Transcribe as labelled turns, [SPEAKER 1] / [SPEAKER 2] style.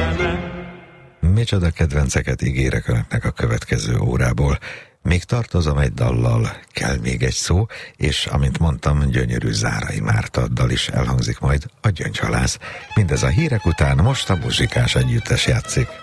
[SPEAKER 1] Micsoda kedvenceket ígérek önöknek a következő órából. Még tartozom egy dallal, kell még egy szó, és amint mondtam, gyönyörű Zárai Márta dal is elhangzik majd, a Gyöngyhalász. Mindez a hírek után, most a Muzsikás Együttes játszik.